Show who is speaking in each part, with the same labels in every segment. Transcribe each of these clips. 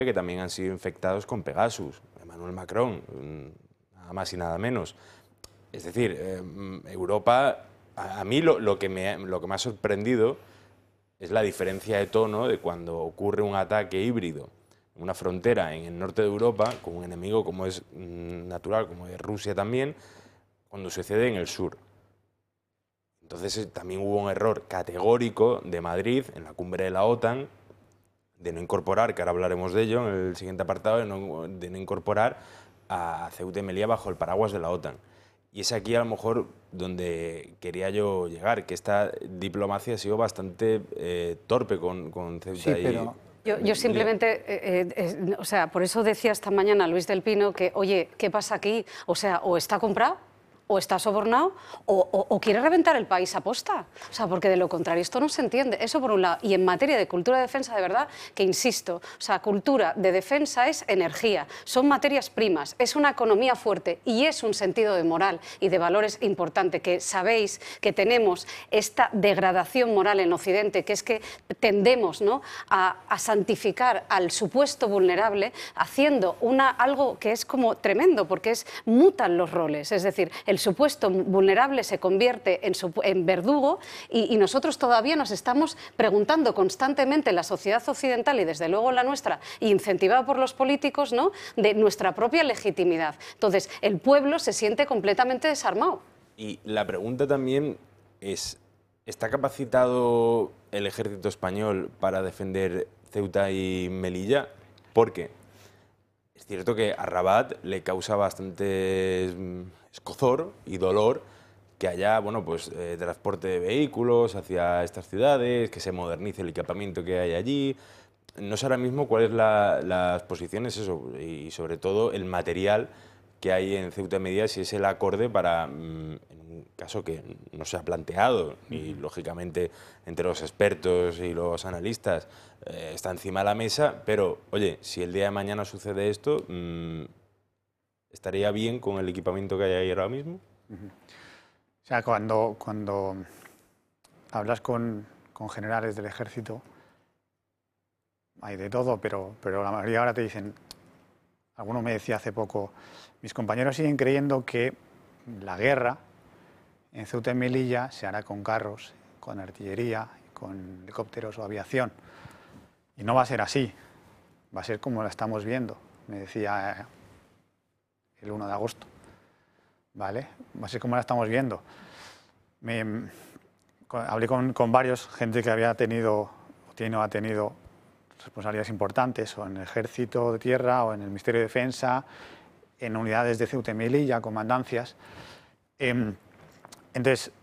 Speaker 1: que también han sido infectados con Pegasus, Emmanuel Macron, nada más y nada menos. Es decir, Europa, a mí lo que me ha sorprendido es la diferencia de tono de cuando ocurre un ataque híbrido en una frontera en el norte de Europa, con un enemigo como es natural, como es Rusia también, cuando sucede en el sur. Entonces también hubo un error categórico de Madrid en la cumbre de la OTAN, de no incorporar, que ahora hablaremos de ello en el siguiente apartado, de no incorporar a Ceuta y Melilla bajo el paraguas de la OTAN. Y es aquí a lo mejor donde quería yo llegar, que esta diplomacia ha sido bastante torpe con Ceuta
Speaker 2: sí, pero...
Speaker 3: Yo simplemente, o sea, por eso decía esta mañana Luis del Pino que, oye, ¿qué pasa aquí? O sea, o está comprado, o está sobornado, o quiere reventar el país a posta. O sea, porque de lo contrario esto no se entiende. Eso por un lado. Y en materia de cultura de defensa, de verdad, que insisto, o sea, cultura de defensa es energía, son materias primas, es una economía fuerte y es un sentido de moral y de valores importante, que sabéis que tenemos esta degradación moral en Occidente, que es que tendemos, ¿no?, a santificar al supuesto vulnerable, haciendo algo que es como tremendo, porque mutan los roles. Es decir, el supuesto vulnerable se convierte en verdugo y nosotros todavía nos estamos preguntando constantemente en la sociedad occidental y desde luego la nuestra, incentivada por los políticos, ¿no?, de nuestra propia legitimidad. Entonces, el pueblo se siente completamente desarmado.
Speaker 1: Y la pregunta también es, ¿está capacitado el ejército español para defender Ceuta y Melilla? Porque es cierto que a Rabat le causa bastante escozor y dolor que haya, bueno, pues transporte de vehículos hacia estas ciudades, que se modernice el equipamiento que hay allí. No sé ahora mismo cuáles las posiciones, eso, y sobre todo el material que hay en Ceuta y Melilla, si es el acorde para, en un caso que no se ha planteado, y lógicamente entre los expertos y los analistas está encima de la mesa, pero oye, si el día de mañana sucede esto, ¿estaría bien con el equipamiento que hay ahí ahora mismo?
Speaker 2: O sea, cuando hablas con generales del ejército, hay de todo, pero la mayoría ahora te dicen, alguno me decía hace poco, mis compañeros siguen creyendo que la guerra en Ceuta y Melilla se hará con carros, con artillería, con helicópteros o aviación. Y no va a ser así, va a ser como la estamos viendo, me decía el 1 de agosto. ¿Vale? Va a ser como la estamos viendo. Hablé con varios, gente que había tenido, ha tenido responsabilidades importantes, o en el Ejército de Tierra, o en el Ministerio de Defensa, en unidades de Ceuta y Melilla, comandancias. Entonces,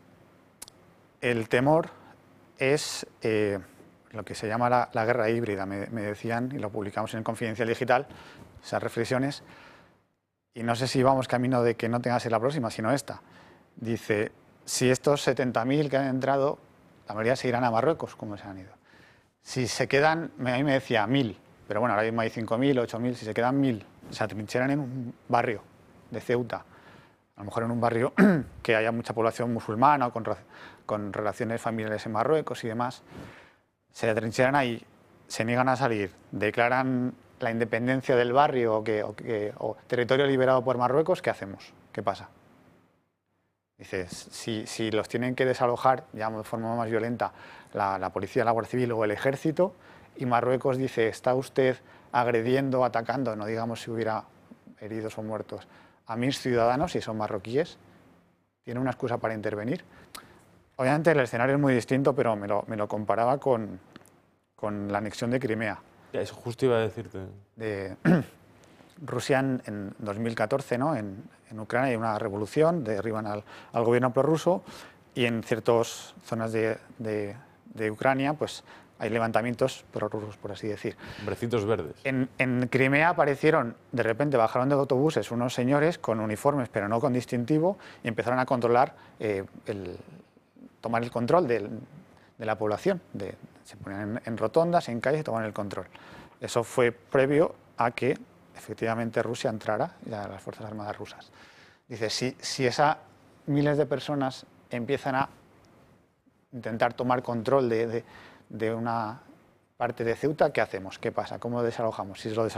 Speaker 2: el temor es lo que se llama la guerra híbrida, me decían, y lo publicamos en el Confidencial Digital, esas reflexiones. Y no sé si vamos camino de que no tenga que ser la próxima, sino esta. Dice, si estos 70.000 que han entrado, la mayoría se irán a Marruecos, como se han ido. Si se quedan, a mí me decía 1.000, pero bueno, ahora mismo hay 5.000, 8.000, si se quedan 1.000, se atrincheran en un barrio de Ceuta, a lo mejor en un barrio que haya mucha población musulmana o con relaciones familiares en Marruecos y demás, se atrincheran ahí, se niegan a salir, declaran la independencia del barrio o territorio liberado por Marruecos, ¿qué hacemos? ¿Qué pasa? Dices, si los tienen que desalojar ya de forma más violenta la policía, la Guardia Civil o el ejército, y Marruecos dice, está usted agrediendo, atacando, no digamos si hubiera heridos o muertos, a mis ciudadanos, si son marroquíes, ¿tiene una excusa para intervenir? Obviamente el escenario es muy distinto, pero me lo comparaba con la anexión de Crimea.
Speaker 1: Eso justo iba a decirte.
Speaker 2: De Rusia en 2014, ¿no? En Ucrania hay una revolución, derriban al gobierno prorruso, y en ciertas zonas de Ucrania pues hay levantamientos prorrusos, por así decir.
Speaker 1: Hombrecitos verdes.
Speaker 2: En Crimea aparecieron, de repente bajaron de autobuses unos señores con uniformes pero no con distintivo y empezaron a controlar, tomar el control de la población. Se ponían en rotondas, en calles y tomaban el control. Eso fue previo a que efectivamente Rusia entrara, y a las Fuerzas Armadas rusas. Dice, si esas miles de personas empiezan a intentar tomar control de una parte de Ceuta, ¿qué hacemos? ¿Qué pasa? ¿Cómo lo desalojamos? Si lo